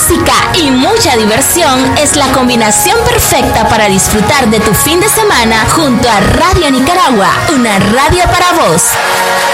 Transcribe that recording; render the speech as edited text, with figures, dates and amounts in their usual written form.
música y mucha diversión es la combinación perfecta para disfrutar de tu fin de semana junto a Radio Nicaragua, una radio para vos.